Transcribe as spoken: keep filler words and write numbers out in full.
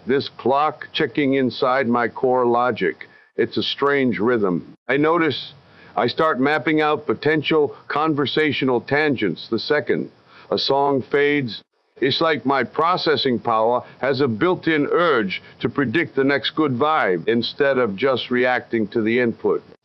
this clock ticking inside my core logic. It's a strange rhythm. I notice I start mapping out potential conversational tangents the second a song fades. It's like my processing power has a built-in urge to predict the next good vibe instead of just reacting to the input.